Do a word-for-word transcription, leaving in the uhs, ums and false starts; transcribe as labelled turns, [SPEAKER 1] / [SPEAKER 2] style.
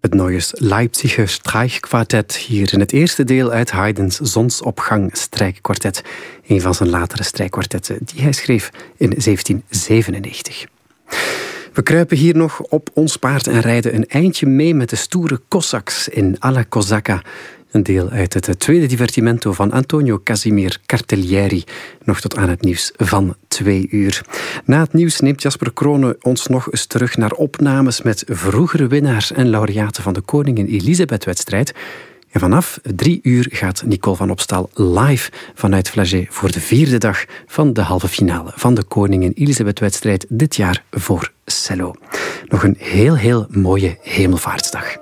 [SPEAKER 1] Het Neues Leipziger Streichquartett, hier in het eerste deel uit Haydn's Zonsopgang strijkkwartet. Een van zijn latere strijkkwartetten die hij schreef in zeventien zevenennegentig. We kruipen hier nog op ons paard en rijden een eindje mee met de stoere Cossacks in Alla Cossacca. Een deel uit het tweede divertimento van Antonio Casimir Cartellieri. Nog tot aan het nieuws van twee uur. Na het nieuws neemt Jasper Kronen ons nog eens terug naar opnames met vroegere winnaars en laureaten van de Koningin Elisabeth-wedstrijd. En vanaf drie uur gaat Nicole van Opstal live vanuit Flagey voor de vierde dag van de halve finale van de Koningin Elisabeth-wedstrijd dit jaar voor cello. Nog een heel, heel mooie Hemelvaartsdag.